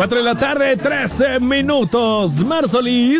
4 de la tarde, 13 minutos. Mar Solís.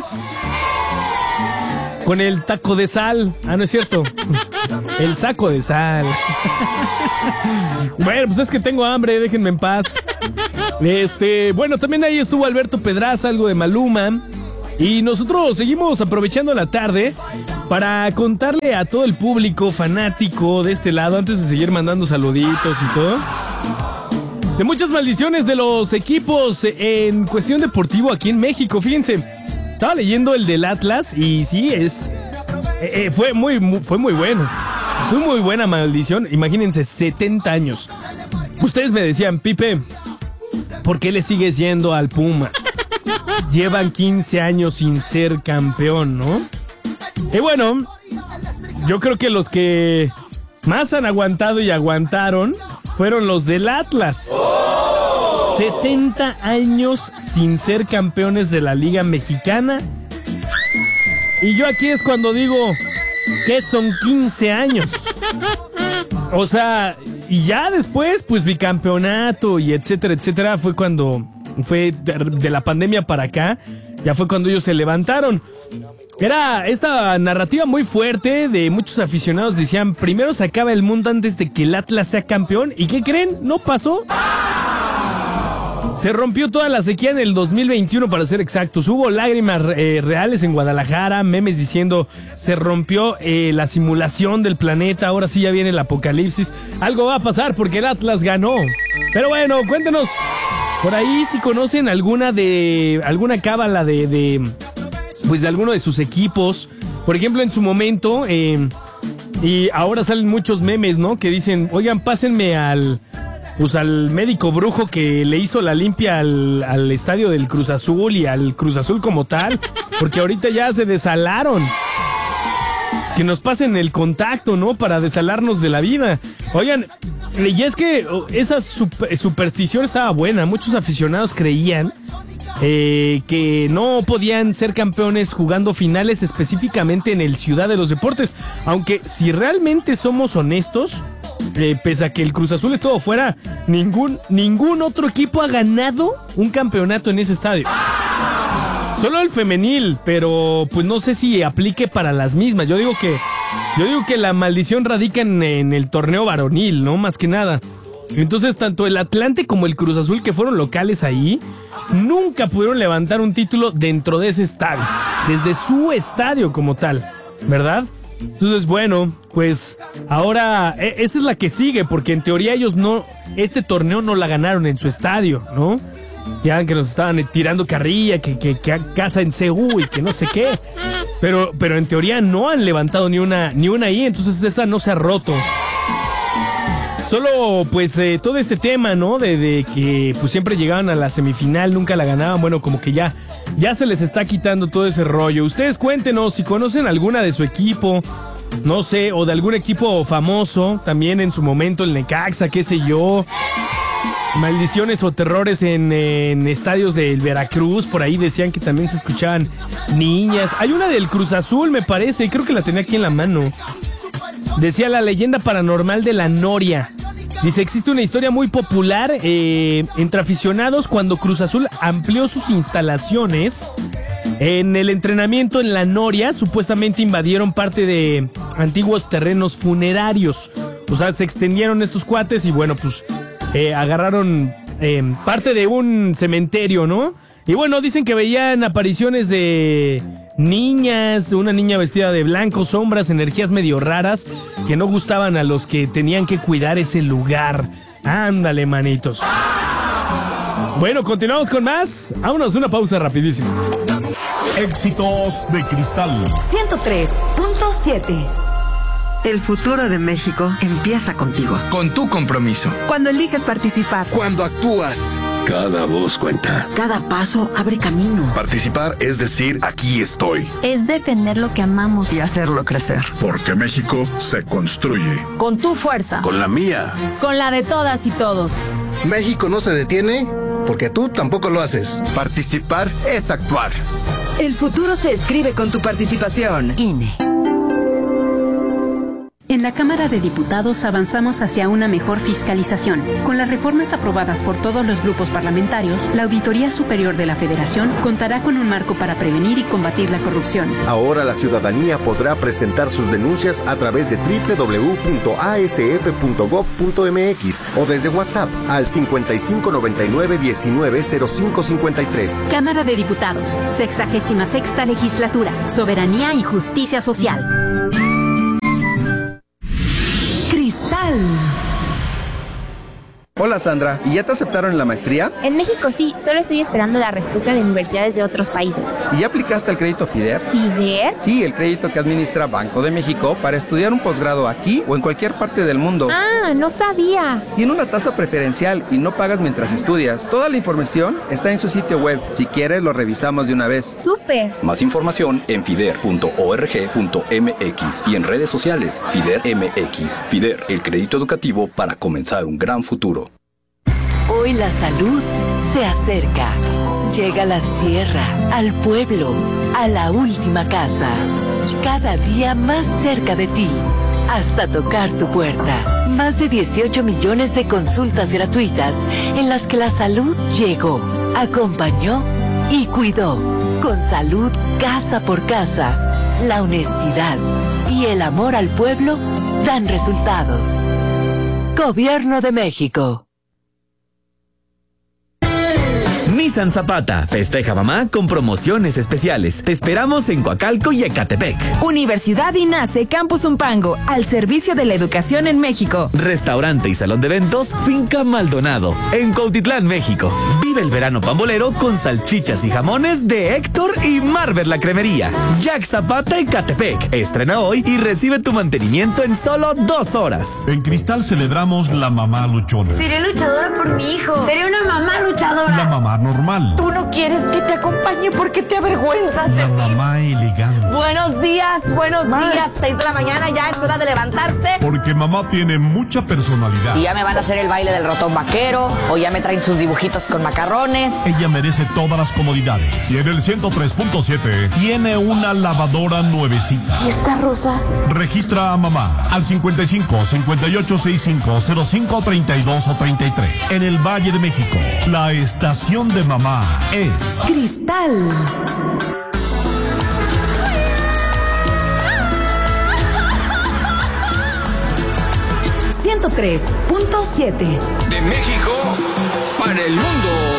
Con el taco de sal. Ah, no es cierto. El saco de sal. Bueno, pues es que tengo hambre, déjenme en paz. Bueno, también ahí estuvo Alberto Pedraza, algo de Maluma. Y nosotros seguimos aprovechando la tarde para contarle a todo el público fanático de este lado, antes de seguir mandando saluditos y todo, de muchas maldiciones de los equipos en cuestión deportivo aquí en México. Fíjense, estaba leyendo el del Atlas y sí, fue muy bueno. Fue muy buena maldición. Imagínense, 70 años. Ustedes me decían, Pipe, ¿por qué le sigues yendo al Pumas? Llevan 15 años sin ser campeón, ¿no? Y bueno, yo creo que los que más han aguantado y aguantaron fueron los del Atlas. 70 años sin ser campeones de la Liga Mexicana. Y yo aquí es cuando digo que son 15 años. O sea, y ya después, pues bicampeonato y etcétera, fue cuando fue de la pandemia para acá. Ya fue cuando ellos se levantaron. Era esta narrativa muy fuerte de muchos aficionados. Decían, primero se acaba el mundo antes de que el Atlas sea campeón. ¿Y qué creen? No pasó. Se rompió toda la sequía en el 2021, para ser exactos. Hubo lágrimas reales en Guadalajara, memes diciendo, se rompió la simulación del planeta, ahora sí ya viene el apocalipsis. Algo va a pasar porque el Atlas ganó. Pero bueno, cuéntenos, por ahí si conocen alguna cábala de alguno de sus equipos. Por ejemplo, en su momento, y ahora salen muchos memes, ¿no? Que dicen, oigan, pásenme al médico brujo que le hizo la limpia al estadio del Cruz Azul y al Cruz Azul como tal, porque ahorita ya se desalaron. Que nos pasen el contacto, ¿no? Para desalarnos de la vida. Oigan, y es que esa superstición estaba buena. Muchos aficionados creían que no podían ser campeones jugando finales específicamente en el Ciudad de los Deportes. Aunque si realmente somos honestos, pese a que el Cruz Azul estuvo fuera, ningún otro equipo ha ganado un campeonato en ese estadio. Solo el femenil, pero pues no sé si aplique para las mismas. Yo digo que la maldición radica en el torneo varonil, ¿no? Más que nada. Entonces, tanto el Atlante como el Cruz Azul, que fueron locales ahí, nunca pudieron levantar un título dentro de ese estadio, desde su estadio como tal, ¿verdad? Entonces, bueno, pues ahora esa es la que sigue, porque en teoría ellos este torneo no la ganaron en su estadio, ¿no? Ya que nos estaban tirando carrilla, que casa en CU y que no sé qué. Pero en teoría no han levantado ni una ahí, entonces esa no se ha roto. Solo, pues, todo este tema, ¿no? De que pues siempre llegaban a la semifinal, nunca la ganaban. Bueno, como que ya se les está quitando todo ese rollo. Ustedes cuéntenos si conocen alguna de su equipo, no sé, o de algún equipo famoso, también en su momento el Necaxa, qué sé yo. Maldiciones o terrores en estadios del Veracruz, por ahí decían que también se escuchaban niñas. Hay una del Cruz Azul, me parece, creo que la tenía aquí en la mano. Decía la leyenda paranormal de la Noria. Dice, existe una historia muy popular entre aficionados cuando Cruz Azul amplió sus instalaciones. En el entrenamiento en la Noria, supuestamente invadieron parte de antiguos terrenos funerarios. O sea, se extendieron estos cuates y bueno, pues agarraron parte de un cementerio, ¿no? Y bueno, dicen que veían apariciones de niñas, una niña vestida de blanco, sombras, energías medio raras que no gustaban a los que tenían que cuidar ese lugar. Ándale, manitos. Bueno, continuamos con más. Vámonos, una pausa rapidísima. Éxitos de Cristal 103.7. El futuro de México empieza contigo. Con tu compromiso. Cuando eliges participar. Cuando actúas. Cada voz cuenta. Cada paso abre camino. Participar es decir, aquí estoy. Es defender lo que amamos. Y hacerlo crecer. Porque México se construye. Con tu fuerza. Con la mía. Con la de todas y todos. México no se detiene porque tú tampoco lo haces. Participar es actuar. El futuro se escribe con tu participación. INE. En la Cámara de Diputados avanzamos hacia una mejor fiscalización. Con las reformas aprobadas por todos los grupos parlamentarios, la Auditoría Superior de la Federación contará con un marco para prevenir y combatir la corrupción. Ahora la ciudadanía podrá presentar sus denuncias a través de www.asf.gov.mx o desde WhatsApp al 5599-190553. Cámara de Diputados, 66ª Legislatura, Soberanía y Justicia Social. Cristal. Hola Sandra, ¿y ya te aceptaron en la maestría? En México sí, solo estoy esperando la respuesta de universidades de otros países. ¿Y ya aplicaste al crédito FIDER? ¿FIDER? Sí, el crédito que administra Banco de México para estudiar un posgrado aquí o en cualquier parte del mundo. Ah, no sabía. Tiene una tasa preferencial y no pagas mientras estudias. Toda la información está en su sitio web. Si quieres, lo revisamos de una vez. ¡Súper! Más información en fider.org.mx y en redes sociales FIDER MX. FIDER, el crédito educativo para comenzar un gran futuro. Hoy la salud se acerca. Llega a la sierra, al pueblo, a la última casa. Cada día más cerca de ti, hasta tocar tu puerta. Más de 18 millones de consultas gratuitas en las que la salud llegó, acompañó y cuidó. Con salud casa por casa, la honestidad y el amor al pueblo dan resultados. Gobierno de México. Nissan Zapata festeja mamá con promociones especiales. Te esperamos en Coacalco y Ecatepec. Universidad INACE Campus Umpango, al servicio de la educación en México. Restaurante y salón de eventos Finca Maldonado, en Cuautitlán, México. Vive el verano pambolero con salchichas y jamones de Héctor y Marver la Cremería. Jack Zapata Ecatepec. Estrena hoy y recibe tu mantenimiento en solo 2 horas. En Cristal celebramos la mamá luchona. Seré luchadora por mi hijo. Seré una mamá luchadora. La mamá normal. Tú no quieres que te acompañe porque te avergüenzas de La mamá elegante. Buenos días, 6 de la mañana, ya es hora de levantarte. Porque mamá tiene mucha personalidad. Y ya me van a hacer el baile del ratón vaquero, o ya me traen sus dibujitos con macarrones. Ella merece todas las comodidades. Y en el 103.7 tiene una lavadora nuevecita. ¿Y esta rosa? Registra a mamá al 55 58 65 05 32 o 33. En el Valle de México, la estación de mamá es Cristal. .7 De México para el mundo.